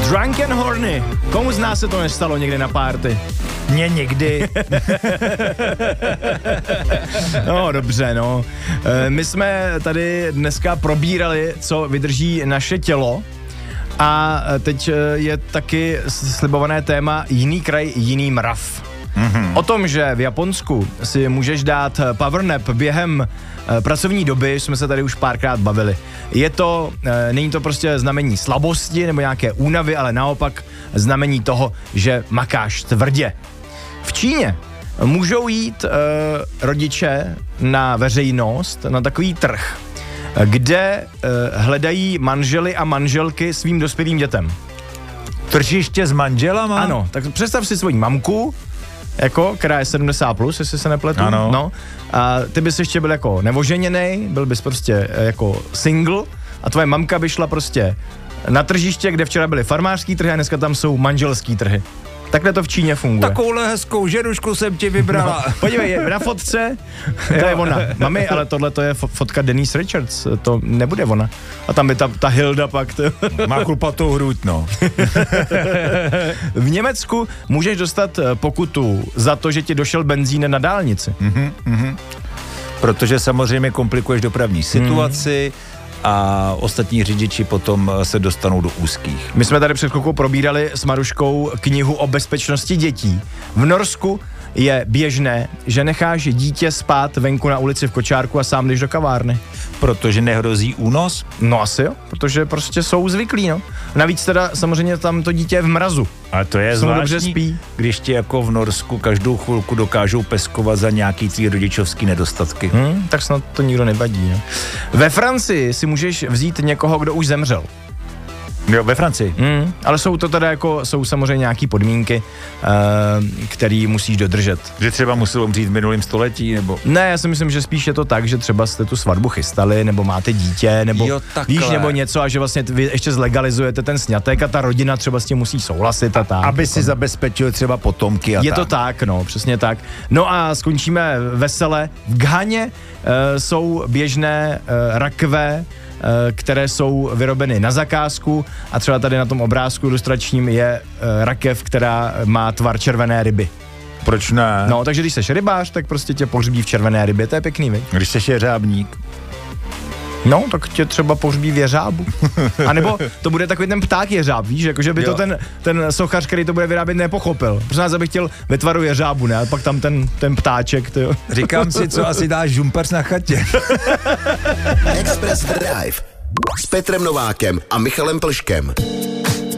Drunk and horny. Komu z nás se to nestalo někdy na párty? Mně někdy. No, dobře, no. My jsme tady dneska probírali, co vydrží naše tělo. A teď je taky slibované téma jiný kraj, jiný mrav. Mm-hmm. O tom, že v Japonsku si můžeš dát powernap během pracovní doby, jsme se tady už párkrát bavili. Není to prostě znamení slabosti nebo nějaké únavy, ale naopak znamení toho, že makáš tvrdě. V Číně můžou jít rodiče na veřejnost, na takový trh, kde hledají manžely a manželky svým dospělým dětem. Tržiště s manželama? Ano, tak představ si svoji mamku, která je 70+, jestli se nepletu. Ano. No, a ty bys ještě byl jako neoženěnej, byl bys prostě jako single a tvoje mamka by šla prostě na tržiště, kde včera byly farmářský trhy a dneska tam jsou manželský trhy. Takhle to v Číně funguje. Takovouhle hezkou ženušku jsem ti vybrala. No, podívej, je na fotce, to je ona. Mami, ale tohle to je fotka Denise Richards, to nebude ona. A tam by ta Hilda pak. Má chlupatou hruď, no. V Německu můžeš dostat pokutu za to, že ti došel benzín na dálnici. Protože samozřejmě komplikuješ dopravní situaci, a ostatní řidiči potom se dostanou do úzkých. My jsme tady před chvilkou probírali s Maruškou knihu o bezpečnosti dětí. V Norsku je běžné, že necháš dítě spát venku na ulici v kočárku a sám jdeš do kavárny. Protože nehrozí únos? No asi jo, protože prostě jsou zvyklí, no. Navíc teda samozřejmě tam to dítě je v mrazu. A to je zvláštní, dobře spí. Když ti jako v Norsku každou chvilku dokážou peskovat za nějaký tvý rodičovský nedostatky. Tak snad to nikdo nevadí, ne? Ve Francii si můžeš vzít někoho, kdo už zemřel. Jo, ve Francii. Ale jsou to teda jsou samozřejmě nějaký podmínky, který musíš dodržet. Že třeba musel umřít v minulém století, nebo? Ne, já si myslím, že spíš je to tak, že třeba jste tu svatbu chystali, nebo máte dítě, nebo víš, nebo něco a že vlastně vy ještě zlegalizujete ten sňatek a ta rodina třeba s tím musí souhlasit a tak. Aby si zabezpečil třeba potomky a je to tak, no, přesně tak. No a skončíme vesele. V Ghaně jsou běžné rakve, které jsou vyrobeny na zakázku a třeba tady na tom obrázku ilustračním je rakev, která má tvar červené ryby. Proč ne? No, takže když seš rybář, tak prostě tě pohřbí v červené rybě, to je pěkný, viď? Když seš jeřábník. No, tak tě třeba pohřbí v jeřábu. A nebo to bude takový ten pták jeřáb, víš, jakože by to ten sochař, který to bude vyrábět, nepochopil. Protože nás bych chtěl ve tvaru jeřábu, ne? A pak tam ten ptáček, tyjo. Říkám si, co asi dáš žumpař na chatě. Express Drive s Petrem Novákem a Michalem Plškem.